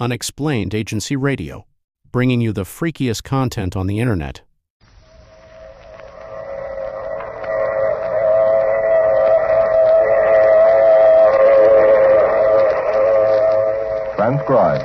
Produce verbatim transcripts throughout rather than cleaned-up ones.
Unexplained Agency Radio, bringing you the freakiest content on the internet. Transcribed.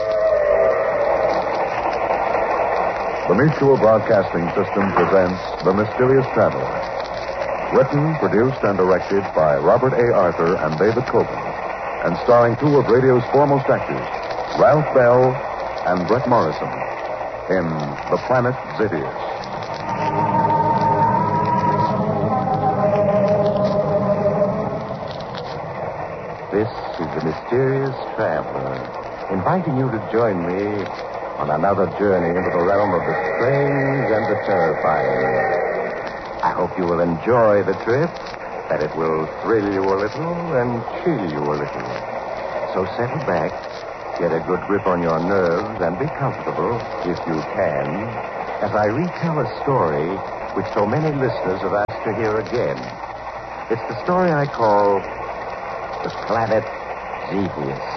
The Mutual Broadcasting System presents The Mysterious Traveler. Written, produced, and directed by Robert A. Arthur and David Coben, and starring two of radio's foremost actors, Ralph Bell and Brett Morrison, in The Planet Zitius. This is The Mysterious Traveler, inviting you to join me on another journey into the realm of the strange and the terrifying. I hope you will enjoy the trip, that it will thrill you a little and chill you a little. So settle back, get a good grip on your nerves, and be comfortable, if you can, as I retell a story which so many listeners have asked to hear again. It's the story I call The Planet Zitius.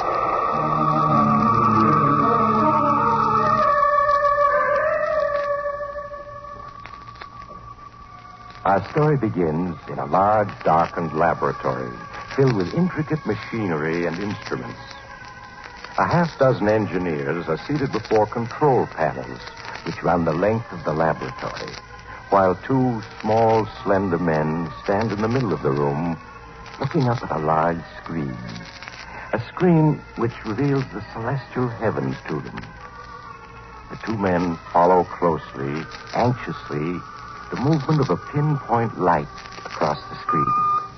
Our story begins in a large, darkened laboratory filled with intricate machinery and instruments. A half dozen engineers are seated before control panels which run the length of the laboratory, while two small, slender men stand in the middle of the room looking up at a large screen, a screen which reveals the celestial heavens to them. The two men follow closely, anxiously, the movement of a pinpoint light across the screen.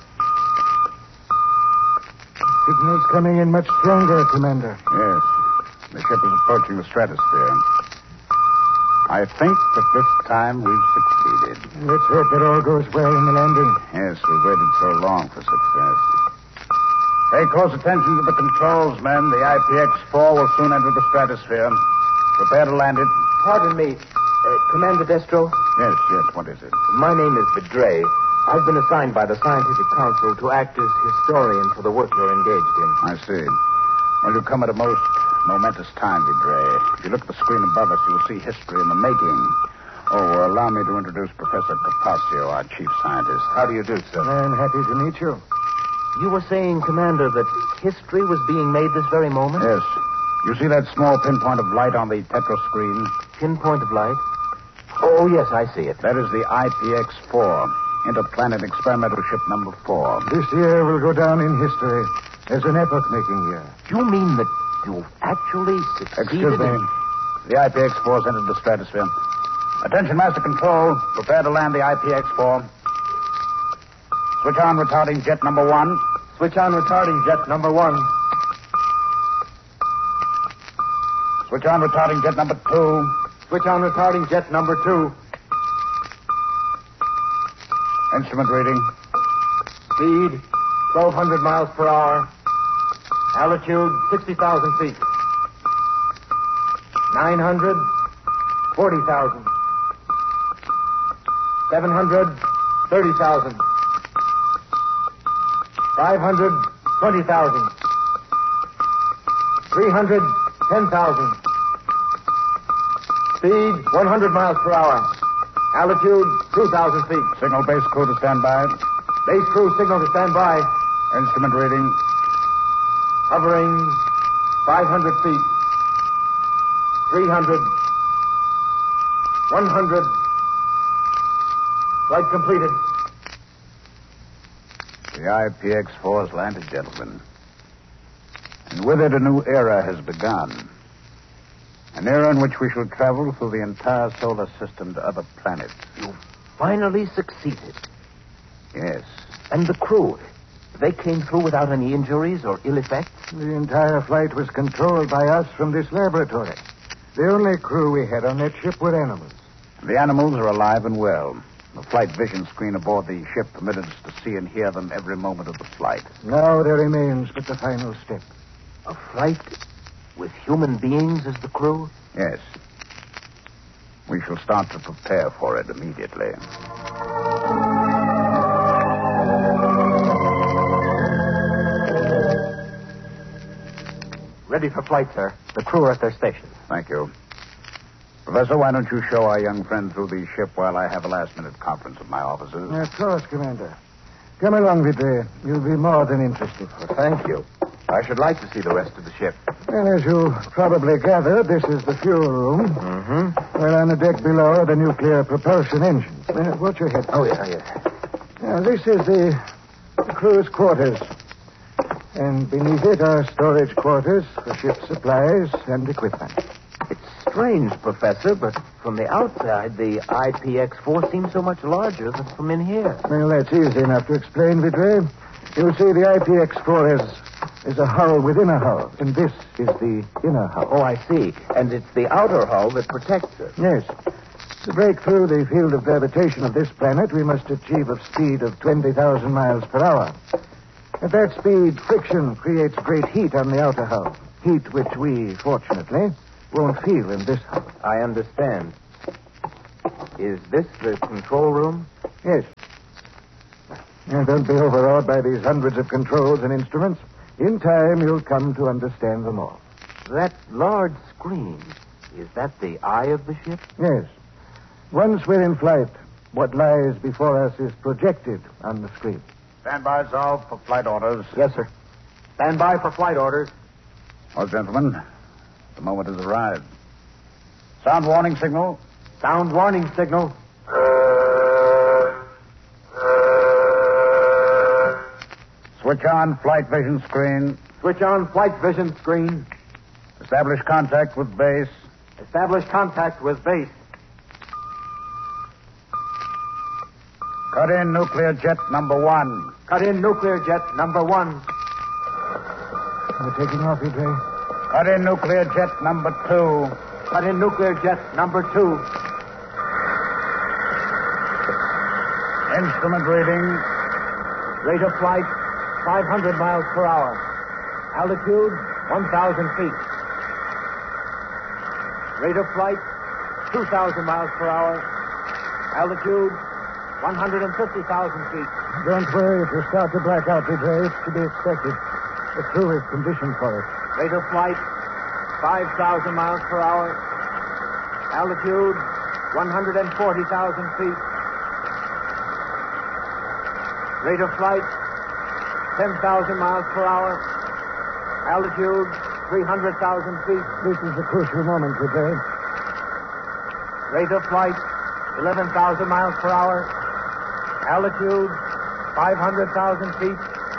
Signal's coming in much stronger, Commander. Yes. The ship is approaching the stratosphere. I think that this time we've succeeded. Let's hope it all goes well in the landing. Yes, we've waited so long for success. Pay close attention to the controls, men. The I P X four will soon enter the stratosphere. Prepare to land it. Pardon me. Uh, Commander Destro? Yes, yes. What is it? My name is Vidray. I've been assigned by the Scientific Council to act as historian for the work you're engaged in. I see. Well, you come at a most momentous time, Vidray. If you look at the screen above us, you will see history in the making. Oh, allow me to introduce Professor Capaccio, our chief scientist. How do you do, sir? I'm happy to meet you. You were saying, Commander, that history was being made this very moment? Yes. You see that small pinpoint of light on the tetro screen? Pinpoint of light? Oh, yes, I see it. That is the I P X four, Interplanet Experimental Ship number four. This year will go down in history as an epoch-making year. You mean that you've actually succeeded? Excuse me. in... The I P X four has entered the stratosphere. Attention, Master Control. Prepare to land the I P X four. Switch on retarding jet number one. Switch on retarding jet number one. Switch on retarding jet number two. Switch on retarding jet number two. Instrument reading. Speed, twelve hundred miles per hour. Altitude, sixty thousand feet. nine hundred, forty thousand. seven hundred, thirty thousand. five hundred, twenty thousand. three hundred, ten thousand. Speed, one hundred miles per hour. Altitude, two thousand feet. Signal base crew to stand by. Base crew signal to stand by. Instrument reading. Hovering five hundred feet. three hundred. one hundred. Flight completed. The I P X four has landed, gentlemen. And with it, a new era has begun. An era in which we shall travel through the entire solar system to other planets. You finally succeeded. Yes. And the crew, they came through without any injuries or ill effects? The entire flight was controlled by us from this laboratory. The only crew we had on that ship were animals. The animals are alive and well. The flight vision screen aboard the ship permitted us to see and hear them every moment of the flight. Now there remains but the final step. A flight with human beings as the crew? Yes. We shall start to prepare for it immediately. Ready for flight, sir. The crew are at their stations. Thank you. Professor, why don't you show our young friend through the ship while I have a last-minute conference with my officers? Of course, Commander. Come along, Vidre. You'll be more than interested. Well, thank you. I should like to see the rest of the ship. Well, as you probably gathered, this is the fuel room. Mm-hmm. Well, on the deck below are the nuclear propulsion engines. Uh, watch your head. Oh, yeah, yeah. Now, this is the, the crew's quarters. And beneath it are storage quarters for ship supplies and equipment. It's strange, Professor, but from the outside, the I P X four seems so much larger than from in here. Well, that's easy enough to explain, Vidre. You'll see the I P X four is, is a hull within a hull, and this is the inner hull. Oh, I see. And it's the outer hull that protects it. Yes. To break through the field of gravitation of this planet, we must achieve a speed of twenty thousand miles per hour. At that speed, friction creates great heat on the outer hull. Heat which we, fortunately, won't feel in this hull. I understand. Is this the control room? Yes. Now, don't be overawed by these hundreds of controls and instruments. In time, you'll come to understand them all. That large screen, is that the eye of the ship? Yes. Once we're in flight, what lies before us is projected on the screen. Stand by, Zal, for flight orders. Yes, sir. Stand by for flight orders. Well, gentlemen, the moment has arrived. Sound warning signal. Sound warning signal. Switch on flight vision screen. Switch on flight vision screen. Establish contact with base. Establish contact with base. Cut in nuclear jet number one. Cut in nuclear jet number one. We're taking off, Vidre. Cut in nuclear jet number two. Cut in nuclear jet number two. Instrument reading. Rate of flight, five hundred miles per hour. Altitude, one thousand feet. Rate of flight, two thousand miles per hour. Altitude, one hundred fifty thousand feet. Don't worry if you start to black out, Vidre. It's to be expected. The crew is conditioned for it. Rate of flight, five thousand miles per hour. Altitude, one hundred forty thousand feet. Rate of flight, ten thousand miles per hour. Altitude, three hundred thousand feet. This is the crucial moment, Vidre. Rate of flight, eleven thousand miles per hour. Altitude, five hundred thousand feet.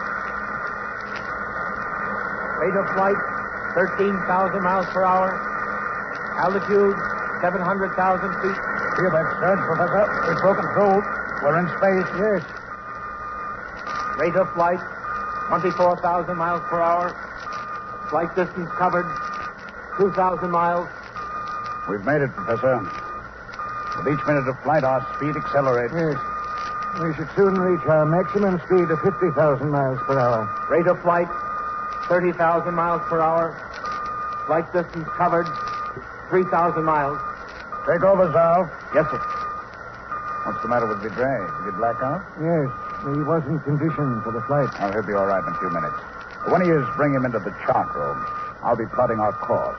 Rate of flight, thirteen thousand miles per hour. Altitude, seven hundred thousand feet. Feel that surge, Professor? We've broken through. We're in space. Yes. Rate of flight, twenty-four thousand miles per hour. Flight distance covered, two thousand miles. We've made it, Professor. With each minute of flight, our speed accelerates. Yes. We should soon reach our maximum speed of fifty thousand miles per hour. Rate of flight, thirty thousand miles per hour. Flight distance covered, three thousand miles. Take over, Zal. Yes, sir. What's the matter with Vidre? Did he black out? Yes. He wasn't conditioned for the flight. Oh, he'll be all right in a few minutes. When he is, bring him into the chart room. I'll be plotting our course.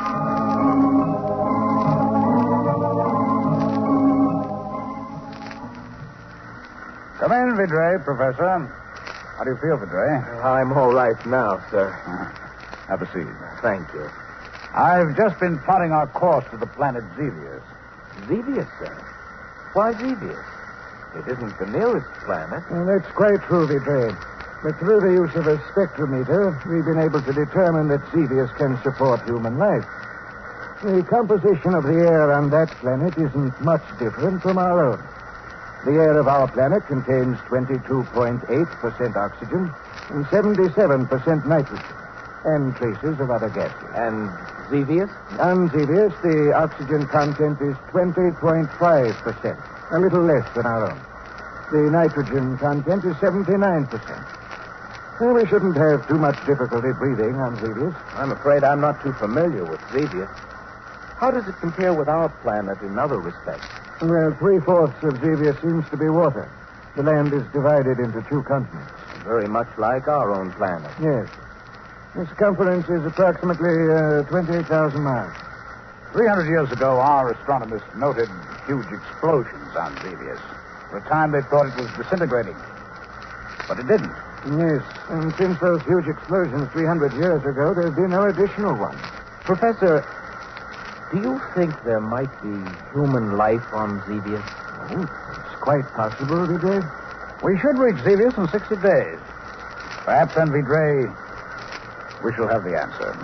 Come in, Vidre, Professor. How do you feel, Vidre? I'm all right now, sir. Uh, have a seat. Thank you. I've just been plotting our course to the planet Xevious. Xevious, sir? Why Xevious? It isn't the nearest planet. Well, that's quite true, Vidre. But through the use of a spectrometer, we've been able to determine that Xevious can support human life. The composition of the air on that planet isn't much different from our own. The air of our planet contains twenty-two point eight percent oxygen and seventy-seven percent nitrogen, and traces of other gases. And Xevious? On Xevious, the oxygen content is twenty point five percent, a little less than our own. The nitrogen content is seventy-nine percent. Well, we shouldn't have too much difficulty breathing on Xevious. I'm afraid I'm not too familiar with Xevious. How does it compare with our planet in other respects? Well, three-fourths of Xevious seems to be water. The land is divided into two continents. Very much like our own planet. Yes. The circumference is approximately uh, twenty-eight thousand miles. three hundred years ago, our astronomers noted huge explosions on Xevious. For a time, they thought it was disintegrating. But it didn't. Yes, and since those huge explosions three hundred years ago, there have been no additional ones. Professor, do you think there might be human life on Xevious? Oh, it's quite possible, Vidre. We should reach Xevious in sixty days. Perhaps, then, Vidre, we shall have the answer.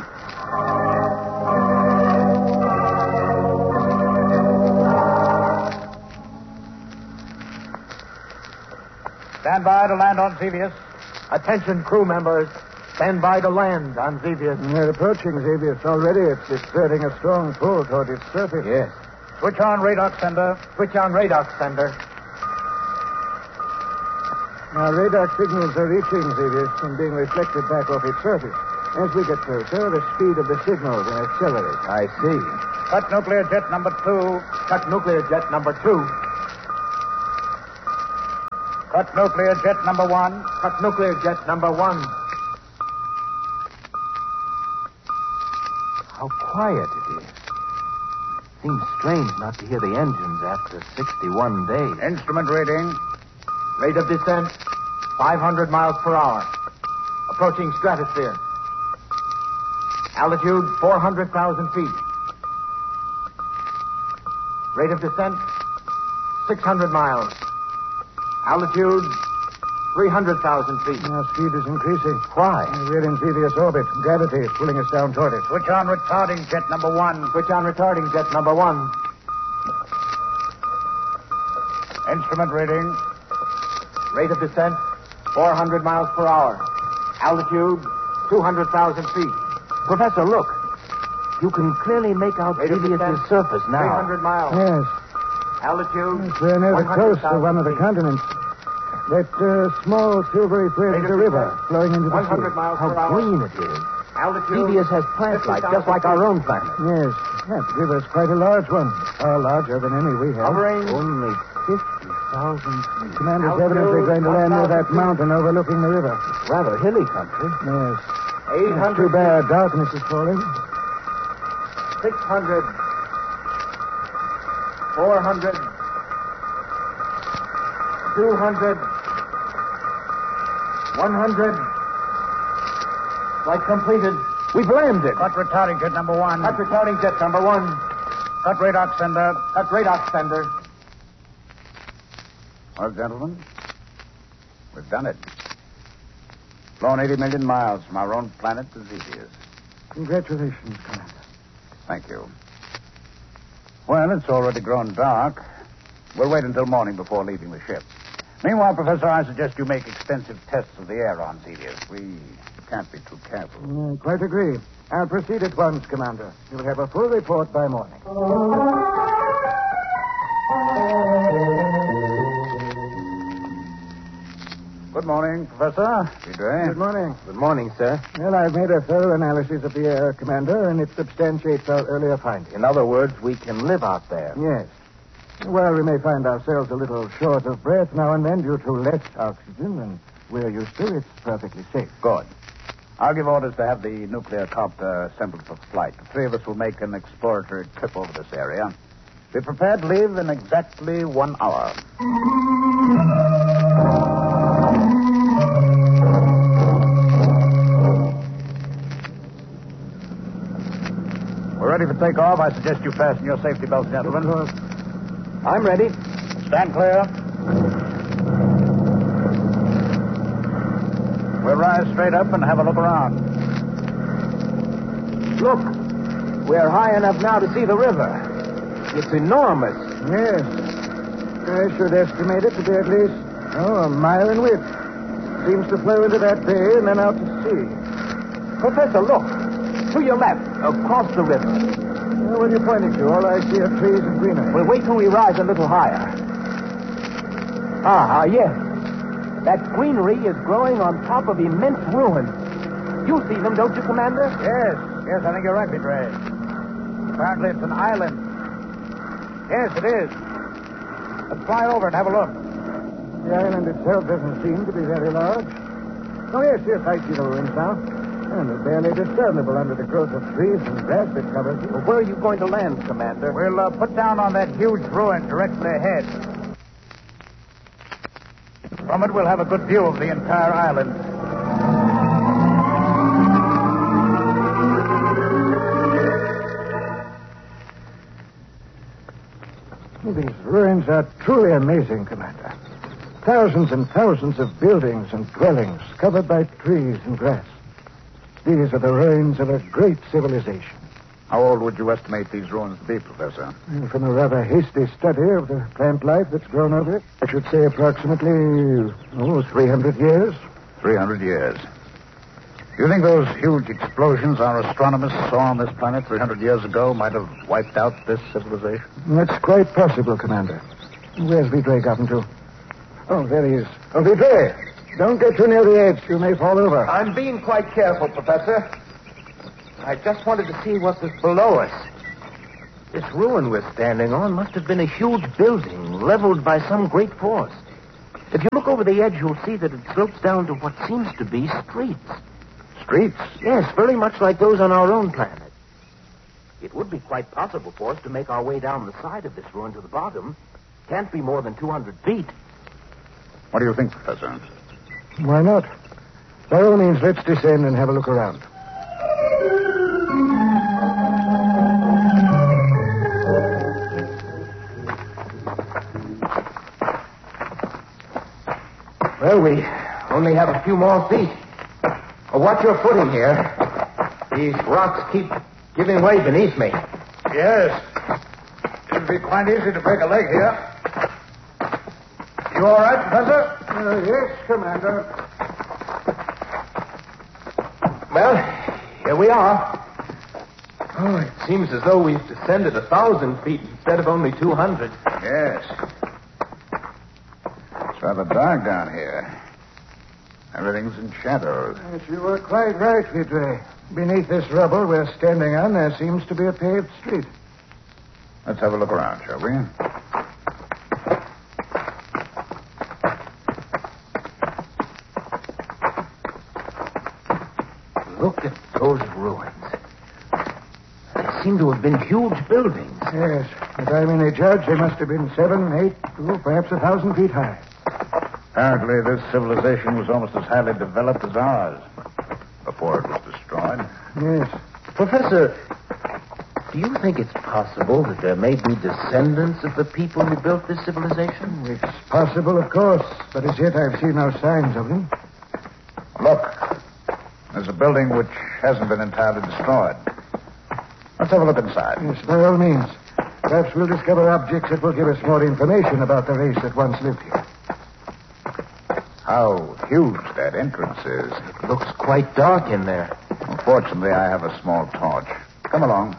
Stand by to land on Xevious. Attention, crew members. Stand by to land on Xevious. We're approaching Xevious already. It's exerting a strong pull toward its surface. Yes. Switch on radar sender. Switch on radar sender. Our radar signals are reaching Xevious and being reflected back off its surface. As we get closer, the speed of the signal will accelerate. I see. Cut nuclear jet number two. Cut nuclear jet number two. Cut nuclear jet number one. Cut nuclear jet number one. How quiet it is. Seems strange not to hear the engines after sixty-one days. Instrument reading. Rate of descent, five hundred miles per hour. Approaching stratosphere. Altitude, four hundred thousand feet. Rate of descent, six hundred miles. Altitude, three hundred thousand feet. Our speed is increasing. Why? We're in Xevious orbit. Gravity is pulling us down toward it. Switch on retarding jet number one. Switch on retarding jet number one. Instrument reading. Rate of descent, four hundred miles per hour. Altitude, two hundred thousand feet. Professor, look. You can clearly make out Xevious's surface now. three hundred miles. Yes. Altitude, Yes, we're near the coast of one of the feet. continents. That uh, small silvery thread is a river flowing into the one hundred sea. miles How per hour. green it is. Altitude, Xevious has plant life, just like our own planet. Yes, that river's quite a large one. Far larger than any we have. Hovering only fifty thousand feet. Commander's Altitude, evidently going to land near that one thousand feet. mountain overlooking the river. Rather hilly country. Yes. eight It's hundred too bad. Darkness is falling. six hundred. four hundred. two hundred. one hundred. Flight completed. We've landed. Cut retarding jet number one. Cut retarding jet number one. Cut radar sender. Cut radar sender. Well, gentlemen, we've done it. Flown eighty million miles from our own planet to Xevious. Congratulations, Commander. Thank you. Well, it's already grown dark. We'll wait until morning before leaving the ship. Meanwhile, Professor, I suggest you make extensive tests of the air on Xevious. We can't be too careful. Uh, quite agree. I'll proceed at once, Commander. You'll have a full report by morning. Good morning, Professor. Vidre. Good morning. Good morning, sir. Well, I've made a thorough analysis of the air, Commander, and it substantiates our earlier findings. In other words, we can live out there. Yes. Well, we may find ourselves a little short of breath now and then due to less oxygen, and we're used to it. It's perfectly safe. Good. I'll give orders to have the nuclear copter assembled for flight. The three of us will make an exploratory trip over this area. Be prepared to leave in exactly one hour. We're ready for takeoff. I suggest you fasten your safety belts, gentlemen. Of course. I'm ready. Stand clear. We'll rise straight up and have a look around. Look. We're high enough now to see the river. It's enormous. Yes. I should estimate it to be at least, oh, a mile in width. Seems to flow into that bay and then out to sea. Professor, look. To your left, across the river. Well, what are you pointing to? All I see are trees and greenery. We'll wait till we rise a little higher. Ah, yes. That greenery is growing on top of immense ruins. You see them, don't you, Commander? Yes, yes, I think you're right, Vidre. Apparently it's an island. Yes, it is. Let's fly over and have a look. The island itself doesn't seem to be very large. Oh, yes, yes, I see the ruins now. And they're barely discernible under the growth of trees and grass that covers it. Well, where are you going to land, Commander? We'll uh, put down on that huge ruin directly ahead. From it, we'll have a good view of the entire island. These ruins are truly amazing, Commander. Thousands and thousands of buildings and dwellings covered by trees and grass. These are the ruins of a great civilization. How old would you estimate these ruins to be, Professor? And from a rather hasty study of the plant life that's grown over it, I should say approximately, oh, three hundred years. three hundred years. Do you think those huge explosions our astronomers saw on this planet three hundred years ago might have wiped out this civilization? That's quite possible, Commander. Where's Vidre gotten to? Oh, there he is. Oh, Vidre, don't get too near the edge. You may fall over. I'm being quite careful, Professor. I just wanted to see what was below us. This ruin we're standing on must have been a huge building leveled by some great force. If you look over the edge, you'll see that it slopes down to what seems to be streets. Streets? Yes, very much like those on our own planet. It would be quite possible for us to make our way down the side of this ruin to the bottom. Can't be more than two hundred feet. What do you think, Professor? Why not? By all means, let's descend and have a look around. Well, we only have a few more feet. Oh, watch your footing here. These rocks keep giving way beneath me. Yes. It'd be quite easy to break a leg here. You all right, Professor? Uh, yes, Commander. Well, here we are. Oh, it seems as though we've descended a thousand feet instead of only two hundred. Yes. It's rather dark down here. Everything's in shadows. Yes, you were quite right, Vidre. Beneath this rubble we're standing on, there seems to be a paved street. Let's have a look around, shall we? Look at those ruins. They seem to have been huge buildings. Yes, if I may judge, they must have been seven, eight, oh, perhaps a thousand feet high. Apparently, this civilization was almost as highly developed as ours before it was destroyed. Yes. Professor, do you think it's possible that there may be descendants of the people who built this civilization? It's possible, of course, but as yet I've seen no signs of them. Look, there's a building which hasn't been entirely destroyed. Let's have a look inside. Yes, by all means. Perhaps we'll discover objects that will give us more information about the race that once lived here. How huge that entrance is. It looks quite dark in there. Unfortunately, I have a small torch. Come along.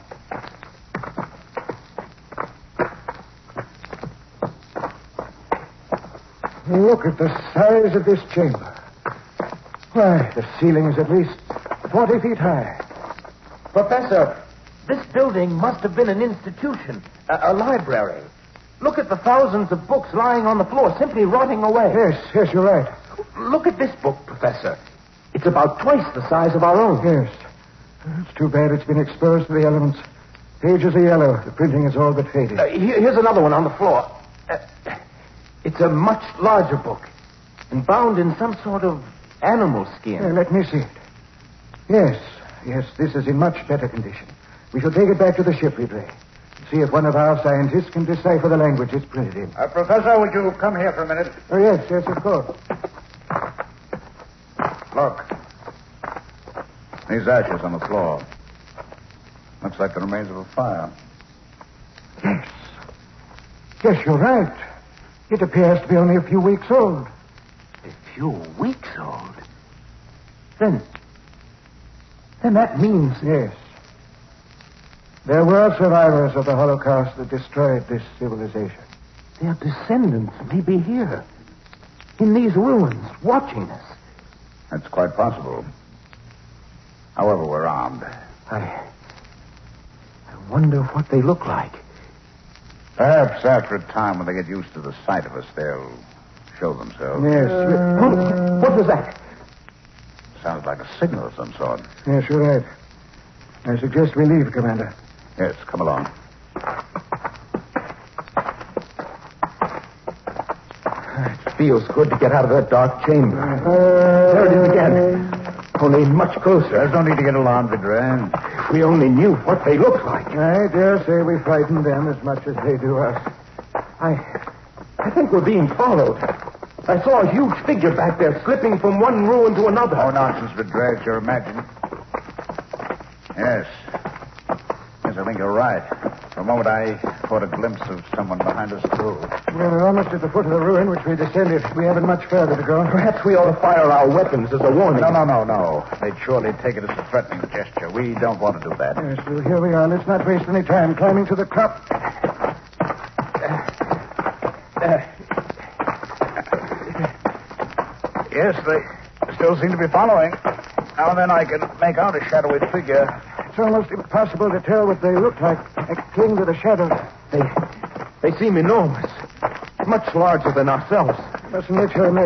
Look at the size of this chamber. Why, the ceiling is at least forty feet high. Professor, this building must have been an institution, a, a library. Look at the thousands of books lying on the floor, simply rotting away. Yes, yes, you're right. Look at this book, Professor. It's about twice the size of our own. Yes. It's too bad it's been exposed to the elements. Pages are yellow. The printing is all but faded. Uh, here, here's another one on the floor. Uh, it's a much larger book and bound in some sort of animal skin. Uh, let me see it. Yes, yes, this is in much better condition. We shall take it back to the ship, Vidre. See if one of our scientists can decipher the language it's printed in. Uh, Professor, would you come here for a minute? Oh, yes, yes, of course. Look. These ashes on the floor. Looks like the remains of a fire. Yes. Yes, you're right. It appears to be only a few weeks old. A few weeks old? Then... Then that means... Yes. There were survivors of the Holocaust that destroyed this civilization. Their descendants may be here, in these ruins, watching us. That's quite possible. However, we're armed. I... I wonder what they look like. Perhaps after a time when they get used to the sight of us, they'll show themselves. Yes. Uh, what, what was that? Sounds like a signal of some sort. Yes, you're right. I suggest we leave, Commander. Yes, come along. It feels good to get out of that dark chamber. Uh, There it is again. Only much closer. There's no need to get alarmed, Vidra. If we only knew what they look like. I dare say we frighten them as much as they do us. I... I think we're being followed. I saw a huge figure back there slipping from one ruin to another. Oh, nonsense, Vidra. It's your imagining. Yes. Yes, I think you're right. For a moment, I caught a glimpse of someone behind us, too. We're almost at the foot of the ruin which we descended. We haven't much further to go. Perhaps we ought to fire our weapons as a warning. No, no, no, no. They'd surely take it as a threatening gesture. We don't want to do that. Yes, well, here we are. Let's not waste any time climbing to the top. Yes, they still seem to be following. Now and then I can make out a shadowy figure. It's almost impossible to tell what they look like. They cling to the shadows. They, they seem enormous. Much larger than ourselves. Mustn't let your imagination